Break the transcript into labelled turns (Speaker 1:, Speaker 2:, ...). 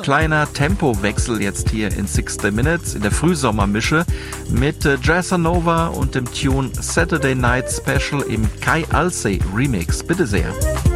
Speaker 1: kleiner Tempowechsel jetzt hier in 60 Minutes in der Frühsommermische mit Jazzanova und dem Tune Saturday Night Special im Kai Alsey Remix. Bitte sehr.